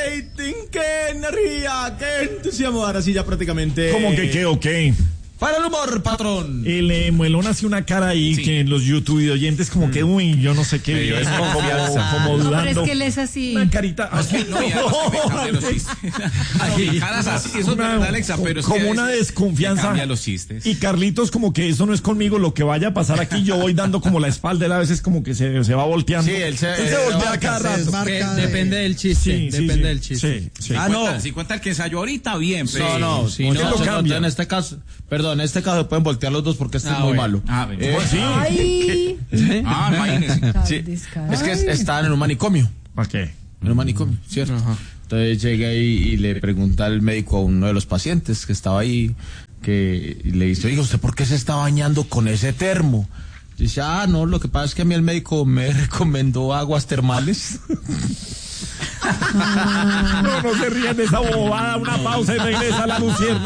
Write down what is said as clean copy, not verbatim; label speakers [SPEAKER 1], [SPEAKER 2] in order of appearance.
[SPEAKER 1] rating, qué energía, qué entusiasmo. Ahora sí ya prácticamente...
[SPEAKER 2] ¿Cómo que qué o qué?
[SPEAKER 1] Para el humor, patrón.
[SPEAKER 2] El Muelón hace una cara ahí que los YouTube oyentes como que, uy, yo no sé qué.
[SPEAKER 3] Medio
[SPEAKER 2] Es como dudando.
[SPEAKER 4] No, pero es que él es así.
[SPEAKER 2] Una carita.
[SPEAKER 3] No, y además que me cambia los chistes. Mi cara es así, eso es verdad, Alexa, pero es que
[SPEAKER 2] como
[SPEAKER 3] a
[SPEAKER 2] una
[SPEAKER 3] veces
[SPEAKER 2] desconfianza.
[SPEAKER 3] me cambia los chistes.
[SPEAKER 2] Y Carlitos como que eso no es conmigo, lo que vaya a pasar aquí, yo voy dando como la espalda, él a veces como que se va volteando.
[SPEAKER 1] Sí, él se
[SPEAKER 2] voltea cada rato.
[SPEAKER 5] Depende del chiste. Depende del chiste.
[SPEAKER 2] Sí.
[SPEAKER 3] Si cuenta el que ensayó ahorita, bien, pero...
[SPEAKER 1] No,
[SPEAKER 5] Sí, no,
[SPEAKER 2] lo cambia.
[SPEAKER 1] en este caso, en este caso pueden voltear los dos porque este es muy malo.
[SPEAKER 2] Sí.
[SPEAKER 4] Ay.
[SPEAKER 3] Imagínese.
[SPEAKER 1] Sí. Es que estaban en un manicomio.
[SPEAKER 2] ¿Para qué?
[SPEAKER 1] En un manicomio, ¿cierto? Entonces llega ahí y le pregunta al médico a uno de los pacientes que estaba ahí, y le dice, oiga, ¿usted por qué se está bañando con ese termo? Dice, no, lo que pasa es que a mí el médico me recomendó aguas termales.
[SPEAKER 2] No se rían de esa bobada, una pausa y regresa la lucierna.